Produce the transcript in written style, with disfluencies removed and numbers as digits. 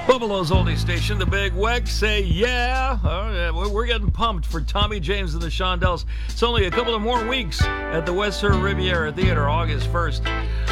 Buffalo's oldie station, the Big Weck, say yeah. We're getting pumped for Tommy James and the Shondells. It's only a couple of more weeks at the West Riviera Theater, August 1st.